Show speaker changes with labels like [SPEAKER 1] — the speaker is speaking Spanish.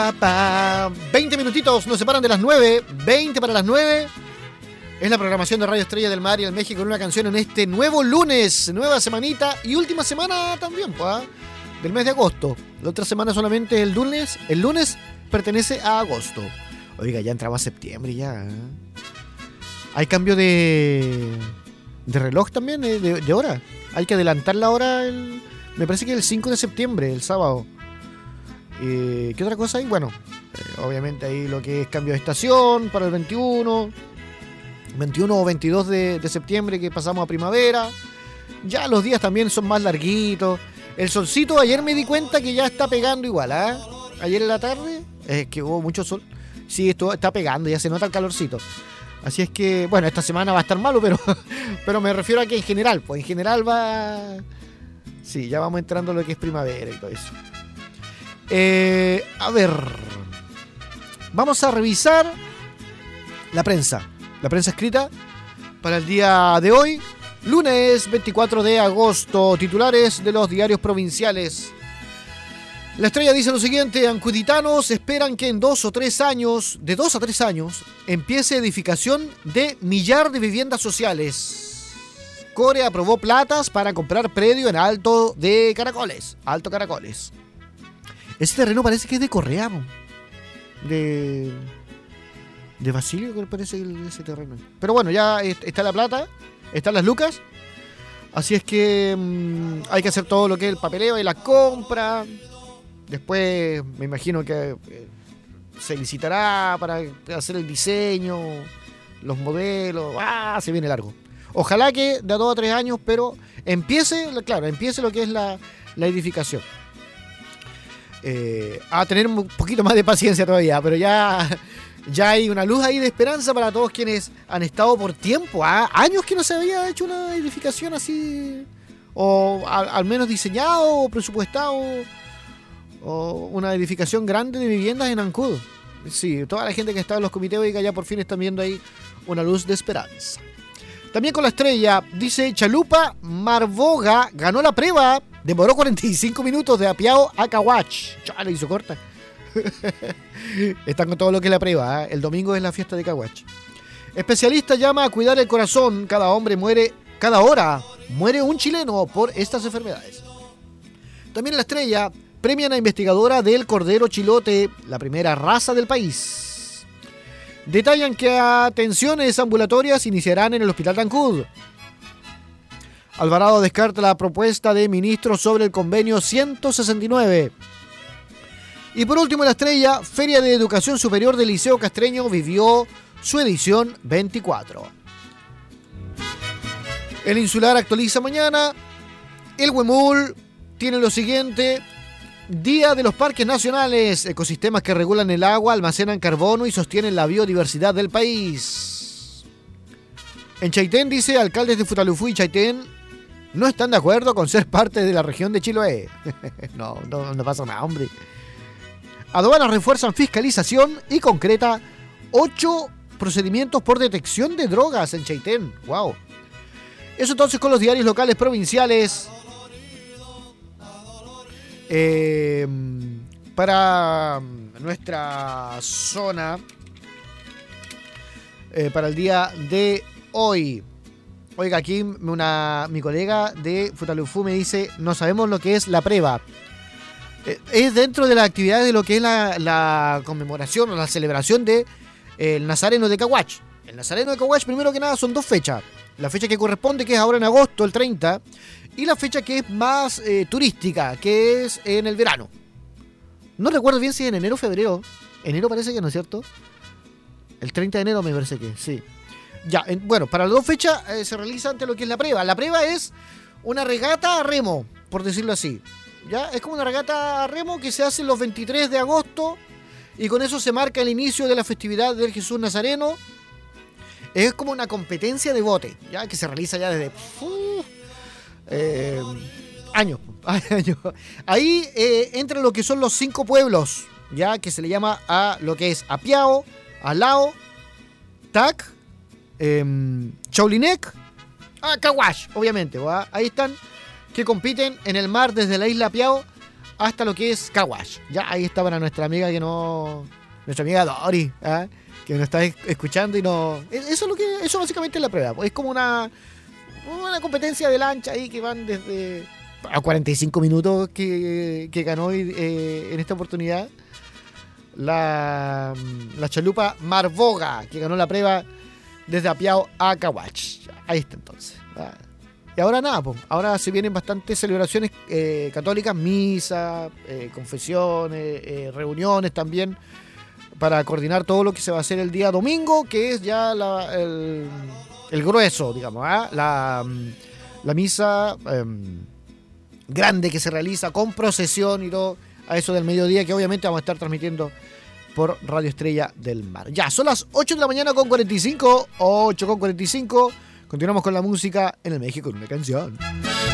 [SPEAKER 1] 20 minutitos nos separan de las 9, 20 para las 9. Es la programación de Radio Estrella del Mar y el México con una canción en este nuevo lunes, nueva semanita y última semana también, pues, del mes de agosto. La otra semana solamente es el lunes. El lunes pertenece a agosto. Oiga, ya entraba septiembre ya. Hay cambio de reloj también, de hora. Hay que adelantar la hora, me parece que el 5 de septiembre, el sábado. ¿Qué otra cosa hay? Bueno, obviamente ahí lo que es cambio de estación para el 21 o 22 de septiembre, que pasamos a primavera. Ya los días también son más larguitos. El solcito, ayer me di cuenta que ya está pegando igual, ¿eh? Ayer en la tarde, que hubo mucho sol. Sí, esto está pegando, ya se nota el calorcito. Así es que, bueno, esta semana va a estar malo, pero me refiero a que en general, pues en general va... Sí, ya vamos entrando a lo que es primavera y todo eso. A ver, vamos a revisar la prensa escrita para el día de hoy, lunes 24 de agosto, titulares de los diarios provinciales. La Estrella dice lo siguiente: ancuditanos esperan que en 2 a 3 años, empiece edificación de millar de viviendas sociales. Core aprobó platas para comprar predio en Alto Caracoles. Ese terreno parece que es de Correa, de Basilio, que parece ese terreno. Pero bueno, ya está la plata, están las lucas. Así es que hay que hacer todo lo que es el papeleo y la compra. Después me imagino que se licitará para hacer el diseño, los modelos. Se viene largo. Ojalá que de a 2 a 3 años, pero empiece lo que es la edificación. A tener un poquito más de paciencia todavía, pero ya hay una luz ahí de esperanza para todos quienes han estado por tiempo, años que no se había hecho una edificación así, o al menos diseñado o presupuestado, o una edificación grande de viviendas en Ancud. Sí, toda la gente que está en los comités, oiga, ya por fin están viendo ahí una luz de esperanza. También con la Estrella, dice Chalupa Marboga ganó la prueba. Demoró 45 minutos de Apiao a Caguach. Ya le hizo corta. Están con todo lo que es la prueba, El domingo es la fiesta de Caguach. Especialista llama a cuidar el corazón. Cada hora muere un chileno por estas enfermedades. También en la Estrella premian a investigadora del cordero chilote, la primera raza del país. Detallan que atenciones ambulatorias iniciarán en el Hospital de Ancud. Alvarado descarta la propuesta de ministros sobre el convenio 169. Y por último, la Estrella, Feria de Educación Superior del Liceo Castreño vivió su edición 24. El Insular actualiza mañana. El Huemul tiene lo siguiente: Día de los Parques Nacionales, ecosistemas que regulan el agua, almacenan carbono y sostienen la biodiversidad del país. En Chaitén, dice, alcaldes de Futalufú y Chaitén no están de acuerdo con ser parte de la región de Chiloé. No pasa nada, hombre. Aduanas refuerzan fiscalización y concreta 8 procedimientos por detección de drogas en Chaitén. ¡Wow! Eso entonces con los diarios locales provinciales. Para nuestra zona, para el día de hoy. Oiga, aquí mi colega de Futalufú me dice: no sabemos lo que es la prueba. Es dentro de las actividades de lo que es la conmemoración o la celebración de el Nazareno de Caguach. El Nazareno de Caguach, primero que nada, son 2 fechas. La fecha que corresponde, que es ahora en agosto, el 30, y la fecha que es más turística, que es en el verano. No recuerdo bien si es en enero o febrero. Enero parece que no es cierto. El 30 de enero me parece que sí. Ya, bueno, para las 2 fechas se realiza ante lo que es la prueba. La prueba es una regata a remo, por decirlo así. Ya, es como una regata a remo que se hace los 23 de agosto y con eso se marca el inicio de la festividad del Jesús Nazareno. Es como una competencia de bote, ya, que se realiza ya desde años. Ahí entra lo que son los 5 pueblos, ya, que se le llama a lo que es Apiao, Alao, Tac, Chaulinec, Caguach, obviamente. ¿va? Ahí están, que compiten en el mar desde la isla Apiao hasta lo que es Caguas. Ya ahí está para nuestra amiga nuestra amiga Dori, ¿eh? Que nos está escuchando y no. Eso básicamente es la prueba. Es como una competencia de lancha ahí que van desde a 45 minutos que ganó en esta oportunidad la chalupa Marboga, que ganó la prueba desde Apiao a Caguas. Ahí está entonces. Y ahora nada, pues, ahora se vienen bastantes celebraciones católicas, misas, confesiones, reuniones también, para coordinar todo lo que se va a hacer el día domingo, que es ya el grueso, digamos, la misa grande que se realiza con procesión y todo, a eso del mediodía, que obviamente vamos a estar transmitiendo por Radio Estrella del Mar. Ya, son las 8 de la mañana con 45, 8 con 45. Continuamos con la música en el México en una canción.